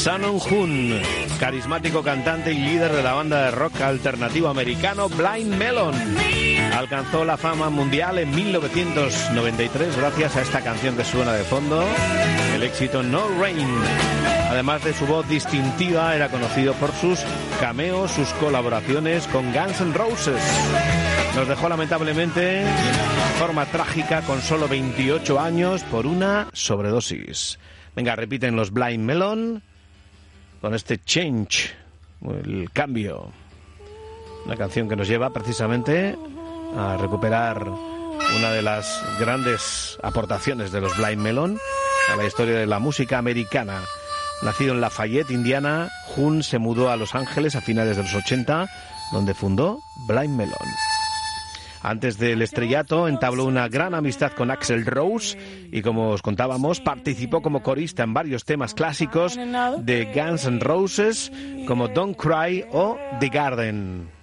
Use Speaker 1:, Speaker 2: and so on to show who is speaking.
Speaker 1: Shannon Hoon, carismático cantante y líder de la banda de rock alternativo americano Blind Melon. Alcanzó la fama mundial en 1993 gracias a esta canción que suena de fondo, el éxito No Rain. Además de su voz distintiva, era conocido por sus cameos, sus colaboraciones con Guns N' Roses. Nos dejó lamentablemente de forma trágica con solo 28 años por una sobredosis. Venga, repiten los Blind Melon con este Change, el cambio. Una canción que nos lleva precisamente a recuperar una de las grandes aportaciones de los Blind Melon a la historia de la música americana. Nacido en Lafayette, Indiana, Hoon se mudó a Los Ángeles a finales de los 80, donde fundó Blind Melon. Antes del estrellato entabló una gran amistad con Axl Rose y, como os contábamos, participó como corista en varios temas clásicos de Guns N' Roses como Don't Cry o The Garden.